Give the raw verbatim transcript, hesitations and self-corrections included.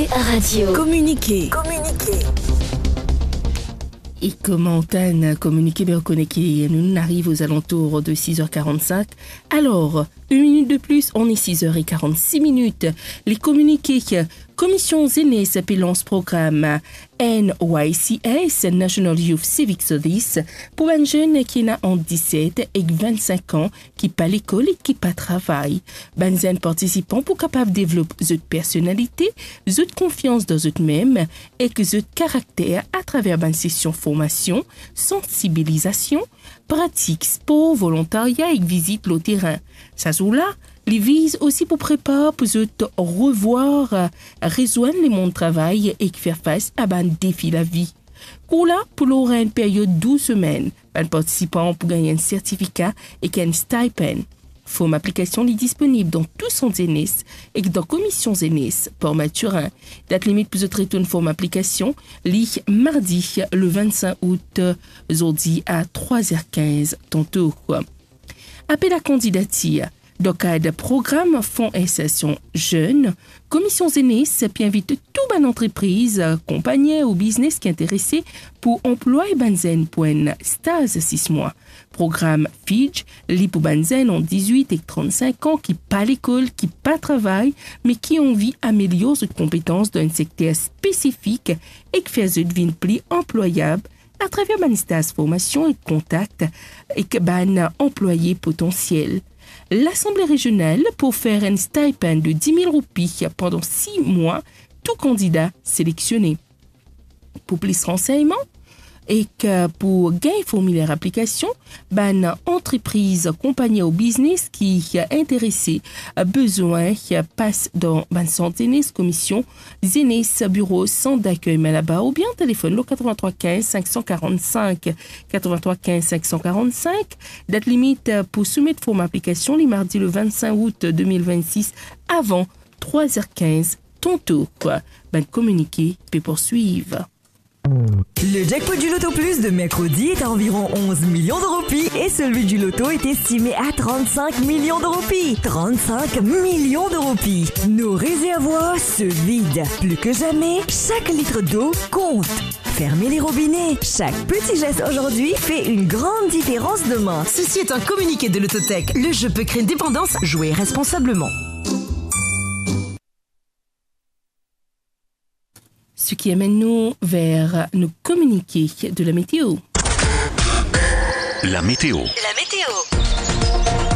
Radio. Communiquer. Communiquer. Et comment on communiquer, bien connecter, nous arrivons aux alentours de six heures quarante-cinq. Alors, une minute de plus, on est six heures quarante-six minutes. Les communiqués, Commission Zénès lance programme N Y C S, National Youth Civic Service, pour un jeune qui n'a en dix-sept et vingt-cinq ans, qui pas l'école et qui pas travail. Ben jeunes participants pour capable développer cette personnalité, cette confiance dans eux-mêmes et que ce caractère à travers une session formation, sensibilisation, pratique, sport, volontariat et visite le terrain. Ça là, les vise aussi pour préparer pour se revoir, rejoindre les mondes de travail et faire face à un défi la vie. Pour là, pour l'aurait une période de douze semaines, un participant pour gagner un certificat et un stipend. Forme application est disponible dans tout son Zénès et dans Commission Zénès pour Mathurin. Date limite pour se traiter une forme application, lit mardi le vingt-cinq août, aujourd'hui à trois heures quinze tantôt. Appel à candidature. Dans le cadre du programme Fonds Insertion Jeunes, Commission Zénès invite toute bonne entreprise, compagnie ou business qui est intéressé pour employer Banzen pour un stage six mois. Programme F I J, li pour Banzen en dix-huit et trente-cinq ans qui pas l'école, qui pas travail, mais qui ont envie d'améliorer ses compétences dans un secteur spécifique et qui fait une vie plus employable à travers un stage formation et contact avec un employé potentiel. L'Assemblée régionale pour faire un stipend de dix mille roupies pendant six mois, tout candidat sélectionné. Pour plus de renseignements et que pour gagner formulaire application, ben entreprise, compagnie ou business qui est intéressé a besoin passe dans ben Zénès commission Zénès bureau centre d'accueil Malaba ou bien téléphone le quatre-vingt-trois quinze cinq cent quarante-cinq quatre-vingt-trois quinze cinq cent quarante-cinq. Date limite pour soumettre forme application le mardi le vingt-cinq août deux mille vingt-six avant trois heures quinze tantôt quoi. Ben communiqué peut poursuivre. Le jackpot du Loto Plus de mercredi est à environ onze millions de roupies et celui du Loto est estimé à trente-cinq millions de roupies. trente-cinq millions de roupies. Nos réservoirs se vident. Plus que jamais, chaque litre d'eau compte. Fermez les robinets. Chaque petit geste aujourd'hui fait une grande différence demain. Ceci est un communiqué de l'Autotech. Le jeu peut créer une dépendance. Jouez responsablement. Ce qui amène nous vers nos communiqués de la météo. La météo. La météo.